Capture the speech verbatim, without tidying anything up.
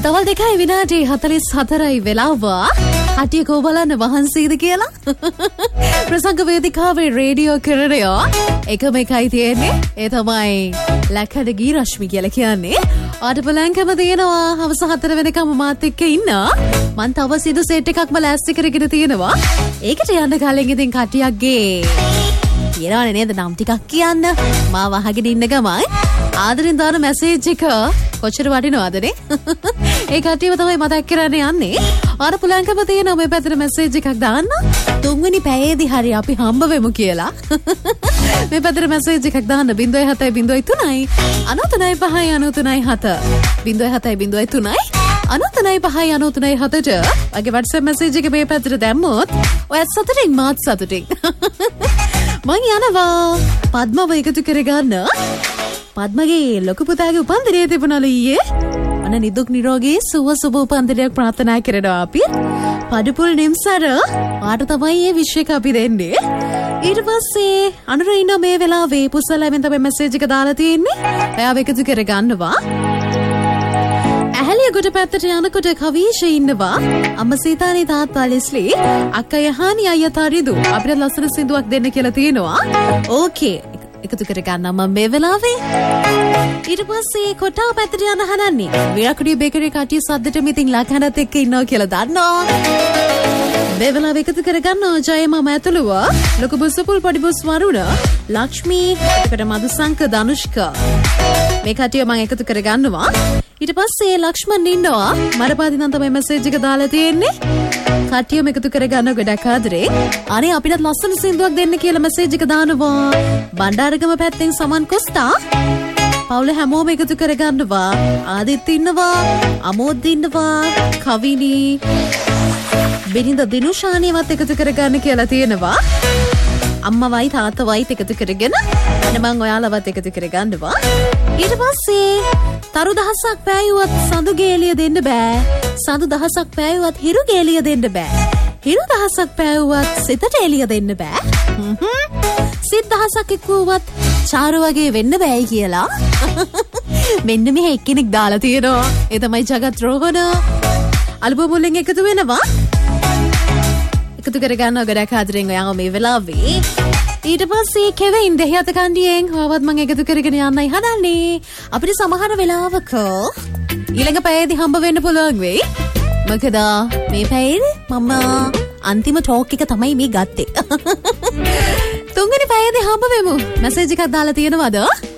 දවල් දෙකයි විනාඩි හතළිස් හතරයි වෙලාව. කටිය කෝ බලන්න වහන්සේද කියලා. ප්‍රසංග වේදිකාවේ රේඩියෝ කරණය එකම එකයි තියෙන්නේ. ඒ තමයි ලැකඩ ගී රශ්මි කියලා කියන්නේ. ආට බලංකම තියෙනවා හවස හතර වෙනකම් මාත් එක්ක ඉන්න. මං තව සිදු සෙට් එකක්ම ලෑස්ති කරගෙන තියෙනවා. ඒකට යන්න කලින් ඉතින් කටියක්ගේ තියනවනේ නේද නම් ටිකක් කියන්න. මාව අහගෙන ඉන්න ගමන් ආදරෙන් දාන මැසේජ් එක කොච්චර වටිනවදනේ. ඒ කට්ටියව තමයි මතක් කරන්න යන්නේ. ආර පුලංකම තියෙනවා මේ පැත්තට මැසේජ් එකක් දාන්න. තුන්වෙනි පැයේදී හරි අපි හම්බ වෙමු කියලා. මේ පැත්තට මැසේජ් එකක් දාන්න ज़ीरो सात ज़ीरो तीन අනූ තුනයි පහයි අනූ තුනයි හත ज़ीरो सात ज़ीरो तीन අනූ තුනයි පහයි අනූ තුනයි හතට වගේ WhatsApp මැසේජ් එක මේ පැත්තට දැම්මොත් ඔයත් සතුටින් මාත් සතුටින්. මං යනවා පද්මව එකතු කරගන්න. පද්මගේ ලොකු පුතාගේ උපන්දිනය තිබුණලු ඊයේ. අන නිදුක් නිරෝගී සුව සුබ උපන්දිනයක් ප්‍රාර්ථනා කරනවා අපි. පඩුපුල් නිම්සර ආට තමයි මේ විශ් එක අපි දෙන්නේ. ඊට පස්සේ අනුර ඉන්න මේ වෙලාවේ පුසලෙන් තමයි මැසේජ් එක දාලා තියෙන්නේ. එයාව එකතු කරගන්නවා. ඇහැලිය ගොඩ පැත්තට යනකොට කවීෂ ඉන්නවා. අම්මා සීතානි තාත්තා ලෙස්ලි අක්කා යහානි අයියා තරිදු අපිට ලස්සන සින්දුවක් දෙන්න කියලා තියෙනවා. ඕකේ එකතු කරගන්නම් මම මේ වෙලාවේ. ඊට පස්සේ කොටාව පැත්තට යන හනන්නේ විරකුඩිය බේකරි කටිය සද්දට මිතින් ලකහනත් එක්ක ඉන්නවා කියලා දන්නවා. මේ වෙලාවේ එකතු කරගන්නවා ජය මම ඇතුළුව ලොකු බුස්සපුල් පොඩි බුස් වරුණ ලක්ෂ්මී එකට මදුසංක ධනුෂ්ක මේ කටිය මම එකතු කරගන්නවා. ඊට පස්සේ ලක්ෂ්මන් ඉන්නවා මරපාදිනම් තමයි මැසේජ් එක දාලා තියෙන්නේ. කට්ටියම එකතු කරගන්න ගොඩක් ආදරේ. අනේ අපිටත් ලස්සන සින්දුවක් දෙන්න කියලා මැසේජ් එක දානවා. බණ්ඩාරගම පැත්තෙන් සමන් කොස්තා පවුල හැමෝම එකතු කරගන්නවා. ආදිත් ඉන්නවා, අමෝද් ඉන්නවා, කවිනි, බිනිඳ දිනුෂානියවත් එකතු කරගන්න කියලා තියෙනවා. අම්මවයි තාත්තවයි එකතු කරගෙන අන්න මං ඔයාලවත් එකතු කරගන්නවා. ඊට පස්සේ තරු දහසක් පෑයුවත් සඳු ගේලිය දෙන්න බෑ. සඳු දහසක් පෑයුවත් හිරු ගේලිය දෙන්න බෑ. හිරු දහසක් පෑයුවත් සිතට එළිය දෙන්න බෑ. සිත් දහසක් එක්වුවත් චාරු වගේ වෙන්න බෑයි කියලා. මෙන්න මෙහෙ එක්කෙනෙක් දාලා තියෙනවා. ඒ තමයි ජගත් රෝහණ. අල්බම් වලින් එකතු වෙනවා. එකතු කරගන්නවා ගොඩක් ආදරෙන් ඔයාව මේ වෙලාවේ. ඊට පස්සේ කෙවින් දෙහියත කණ්ඩියෙන් හොවත් මම එකතු කරගෙන යන්නයි හදන්නේ. අපිට සමහර වෙලාවක ඊළඟ පැයේදී හම්බ වෙන්න පුළුවන් වෙයි. මොකද මේ පැයේදී මම අන්තිම ටෝක් එක තමයි මේ ගත්තේ. තුන්වෙනි පැයේදී හම්බ වෙමු. මැසේජ් එකක් දාලා තියෙනවද?